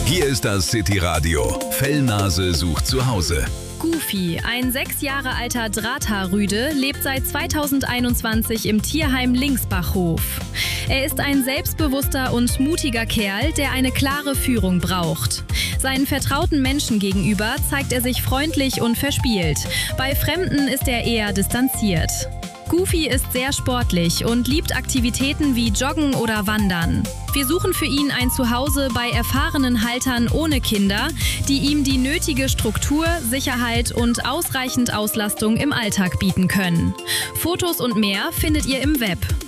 Hier ist das City Radio. Fellnase sucht zu Hause. Goofy, ein 6 Jahre alter Drahthaarrüde, lebt seit 2021 im Tierheim Linksbachhof. Er ist ein selbstbewusster und mutiger Kerl, der eine klare Führung braucht. Seinen vertrauten Menschen gegenüber zeigt er sich freundlich und verspielt. Bei Fremden ist er eher distanziert. Goofy ist sehr sportlich und liebt Aktivitäten wie Joggen oder Wandern. Wir suchen für ihn ein Zuhause bei erfahrenen Haltern ohne Kinder, die ihm die nötige Struktur, Sicherheit und ausreichend Auslastung im Alltag bieten können. Fotos und mehr findet ihr im Web.